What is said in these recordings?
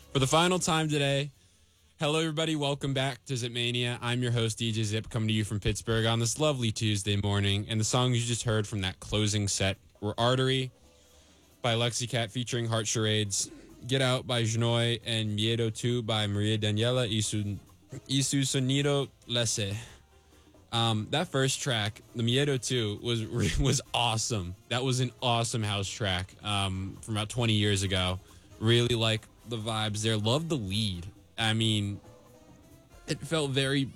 For the final time today, hello everybody, welcome back to Zip Mania. I'm your host, DJ Zip, coming to you from Pittsburgh on this lovely Tuesday morning. And the songs you just heard from that closing set were Artery by Lexicat featuring Heart Charades, Get Out by Jnoy, and Miedo 2 by Maria Daniela y su sonido lese. That first track, the Miedo 2, was awesome. That was an awesome house track from about 20 years ago. Really like the vibes there. Love the lead. I mean, it felt very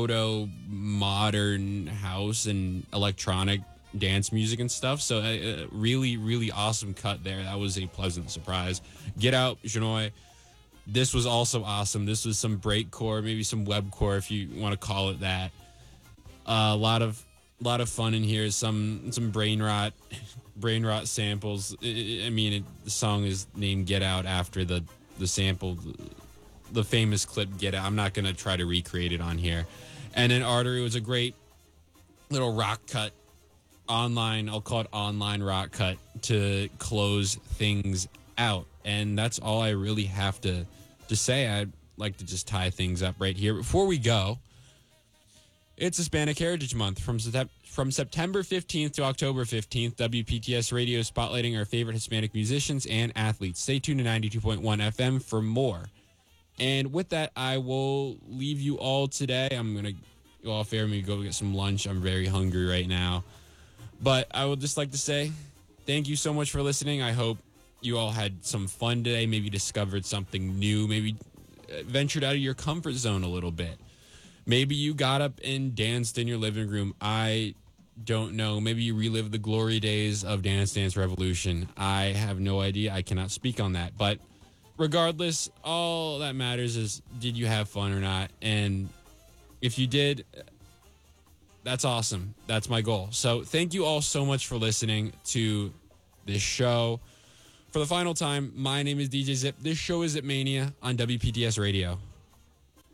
proto-modern house and electronic dance music and stuff. So really, really awesome cut there. That was a pleasant surprise. Get Out, Jnoy. This was also awesome. This was some breakcore, maybe some webcore if you want to call it that. A lot of fun in here. Some brain rot samples. The song is named Get Out after the sample, the famous clip Get Out. I'm not gonna try to recreate it on here. And then Artery was a great little rock cut, I'll call it online rock cut to close things out. And that's all I really have to say. I'd like to just tie things up right here before we go. It's Hispanic Heritage Month. From September 15th to October 15th, WPTS Radio is spotlighting our favorite Hispanic musicians and athletes. Stay tuned to 92.1 FM for more. And with that, I will leave you all today. I'm going to go off air and go get some lunch. I'm very hungry right now. But I would just like to say thank you so much for listening. I hope you all had some fun today, maybe discovered something new, maybe ventured out of your comfort zone a little bit. Maybe you got up and danced in your living room. I don't know. Maybe you relived the glory days of Dance Dance Revolution. I have no idea. I cannot speak on that. But regardless, all that matters is, did you have fun or not? And if you did, that's awesome. That's my goal. So thank you all so much for listening to this show. For the final time, my name is DJ Zip. This show is Zip Mania on WPTS Radio.